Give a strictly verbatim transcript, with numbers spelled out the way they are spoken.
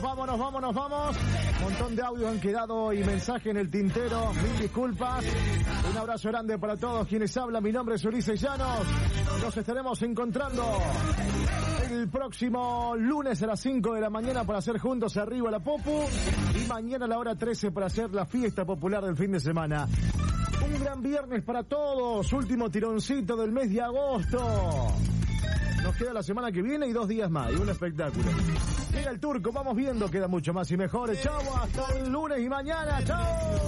vamos, nos vamos, nos vamos. Un montón de audios han quedado y mensajes en el tintero. Mil disculpas. Un abrazo grande para todos quienes hablan. Mi nombre es Ulises Llanos. Nos estaremos encontrando el próximo lunes a las cinco de la mañana para hacer juntos Arriba la Popu. Y mañana a la hora trece para hacer la fiesta popular del fin de semana. Un gran viernes para todos. Último tironcito del mes de agosto. Nos queda la semana que viene y dos días más. Y un espectáculo. Llega el turco, vamos viendo. Queda mucho más y mejor. Chau, hasta el lunes y mañana. Chau.